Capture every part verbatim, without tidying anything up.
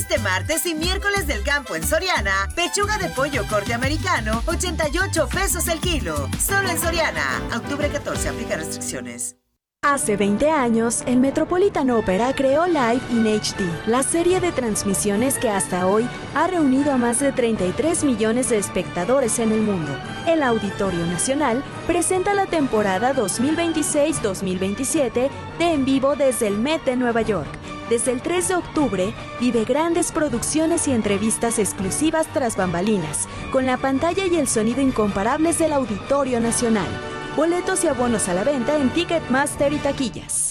Este martes y miércoles del campo en Soriana, pechuga de pollo corte americano, ochenta y ocho pesos el kilo. Solo en Soriana. Octubre catorce, aplica restricciones. Hace veinte años, el Metropolitan Opera creó Live in H D, la serie de transmisiones que hasta hoy ha reunido a más de treinta y tres millones de espectadores en el mundo. El Auditorio Nacional presenta la temporada dos mil veintiséis dos mil veintisiete de En Vivo desde el Met de Nueva York. Desde el tres de octubre, vive grandes producciones y entrevistas exclusivas tras bambalinas, con la pantalla y el sonido incomparables del Auditorio Nacional. Boletos y abonos a la venta en Ticketmaster y taquillas.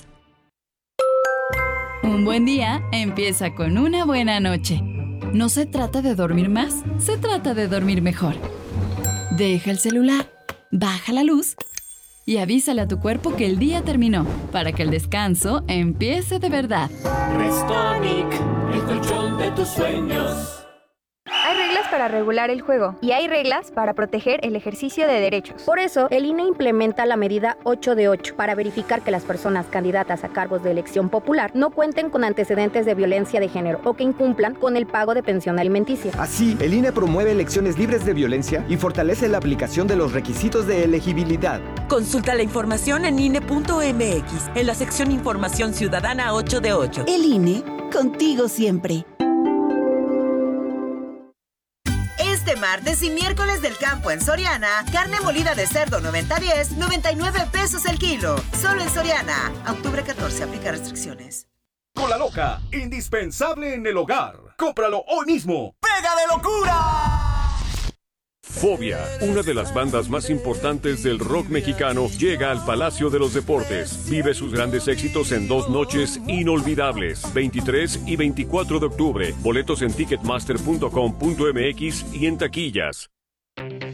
Un buen día empieza con una buena noche. No se trata de dormir más, se trata de dormir mejor. Deja el celular, baja la luz y avísale a tu cuerpo que el día terminó, para que el descanso empiece de verdad. Restonic, el colchón de tus sueños. Hay reglas para regular el juego y hay reglas para proteger el ejercicio de derechos. Por eso, el I N E implementa la medida ocho de ocho para verificar que las personas candidatas a cargos de elección popular no cuenten con antecedentes de violencia de género o que incumplan con el pago de pensión alimenticia. Así, el I N E promueve elecciones libres de violencia y fortalece la aplicación de los requisitos de elegibilidad. Consulta la información en I N E punto M X, en la sección Información Ciudadana ocho de ocho. El I N E, contigo siempre. Este martes y miércoles del campo en Soriana, carne molida de cerdo noventa diez, noventa y nueve pesos el kilo. Solo en Soriana. Octubre catorce, aplica restricciones. Cola Loca, indispensable en el hogar. Cómpralo hoy mismo. ¡Pega de locura! Fobia, una de las bandas más importantes del rock mexicano, llega al Palacio de los Deportes. Vive sus grandes éxitos en dos noches inolvidables, veintitrés y veinticuatro de octubre. Boletos en ticketmaster punto com punto M X y en taquillas.